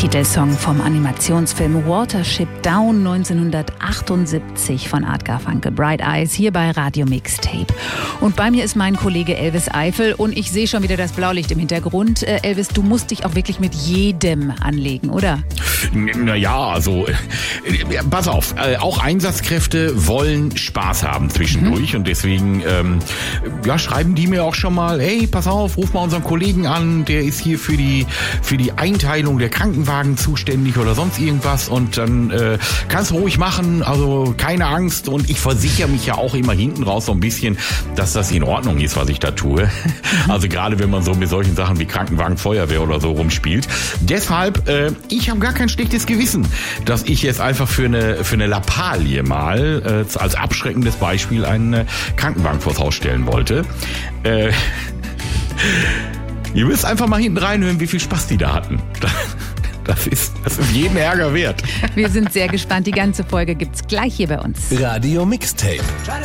Titelsong vom Animationsfilm Watership Down 1978 von Art Garfunkel, Bright Eyes, hier bei Radio Mixtape. Und bei mir ist mein Kollege Elvis Eifel und ich sehe schon wieder das Blaulicht im Hintergrund. Elvis, du musst dich auch wirklich mit jedem anlegen, oder? Naja, also pass auf, auch Einsatzkräfte wollen Spaß haben zwischendurch und deswegen schreiben die mir auch schon mal, hey, pass auf, ruf mal unseren Kollegen an, der ist hier für die Einteilung der Krankenwagen zuständig oder sonst irgendwas und dann kannst du ruhig machen, also keine Angst und ich versichere mich ja auch immer hinten raus so ein bisschen, dass das in Ordnung ist, was ich da tue. Also gerade wenn man so mit solchen Sachen wie Krankenwagen, Feuerwehr oder so rumspielt. Deshalb, ich habe gar kein schlechtes Gewissen, dass ich jetzt einfach für eine Lappalie mal als abschreckendes Beispiel einen Krankenwagen vors Haus stellen wollte. Ihr müsst einfach mal hinten reinhören, wie viel Spaß die da hatten. Das ist jeden Ärger wert. Wir sind sehr gespannt. Die ganze Folge gibt's gleich hier bei uns. Radio Mixtape.